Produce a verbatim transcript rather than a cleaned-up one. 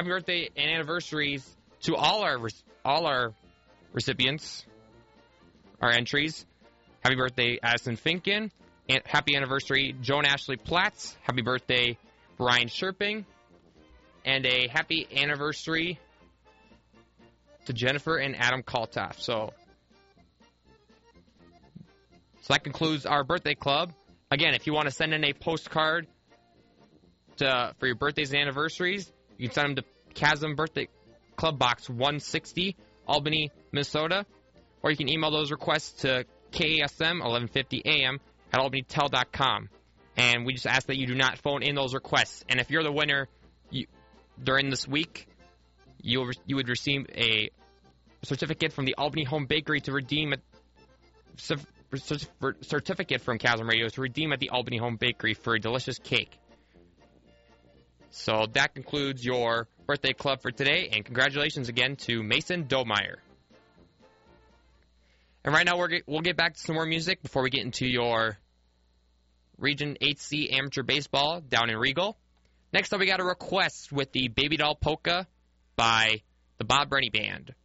happy birthday and anniversaries to all our all our recipients, our entries. Happy birthday, Addison Finken. And happy anniversary, Joan Ashley Platts. Happy birthday, Brian Sherping. And a happy anniversary to Jennifer and Adam Kaltoff. So, so that concludes our birthday club. Again, if you want to send in a postcard to, for your birthdays and anniversaries, you can send them to Chasm Birthday Club Box one sixty, Albany, Minnesota. Or you can email those requests to K A S M eleven fifty A M at albany tel dot com. And we just ask that you do not phone in those requests. And if you're the winner you, during this week, you'll, you would receive a certificate from the Albany Home Bakery to redeem a certificate from Chasm Radio to redeem at the Albany Home Bakery for a delicious cake. So that concludes your birthday club for today, and congratulations again to Mason Domeyer. And right now we're get, we'll get back to some more music before we get into your Region eight C Amateur Baseball down in Regal. Next up we got a request with the Baby Doll Polka by the Bob Brenny Band.